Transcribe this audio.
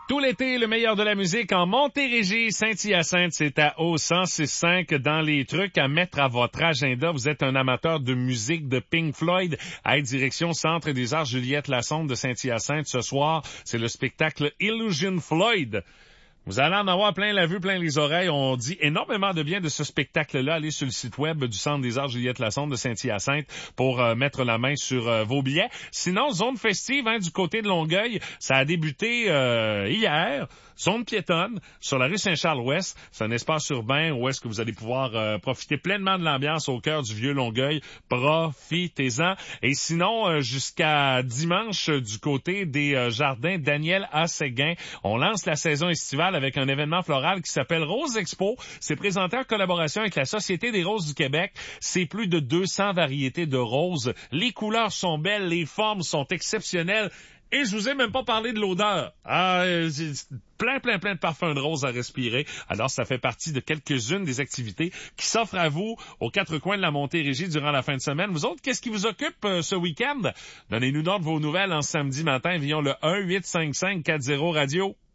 Tout l'été, le meilleur de la musique en Montérégie, Saint-Hyacinthe, c'est à O 106.5 dans les trucs à mettre à votre agenda. Vous êtes un amateur de musique de Pink Floyd. À direction Centre des Arts Juliette Lassonde de Saint-Hyacinthe ce soir, c'est le spectacle Illusion Floyd. Vous allez en avoir plein la vue, plein les oreilles. On dit énormément de bien de ce spectacle-là. Allez sur le site web du Centre des Arts Juliette Lassonde de Saint-Hyacinthe pour mettre la main sur vos billets. Sinon, zone festive du côté de Longueuil, ça a débuté hier. Zone piétonne sur la rue Saint-Charles-Ouest. C'est un espace urbain où est-ce que vous allez pouvoir profiter pleinement de l'ambiance au cœur du vieux Longueuil. Profitez-en. Et sinon, jusqu'à dimanche, du côté des jardins Daniel A. Séguin, on lance la saison estivale avec un événement floral qui s'appelle Rose Expo. C'est présenté en collaboration avec la Société des Roses du Québec. C'est plus de 200 variétés de roses. Les couleurs sont belles, les formes sont exceptionnelles. Et je vous ai même pas parlé de l'odeur. Plein de parfums de rose à respirer. Alors, ça fait partie de quelques-unes des activités qui s'offrent à vous aux quatre coins de la Montérégie durant la fin de semaine. Vous autres, qu'est-ce qui vous occupe ce week-end? Donnez-nous donc vos nouvelles en samedi matin via le 1-855-40-radio.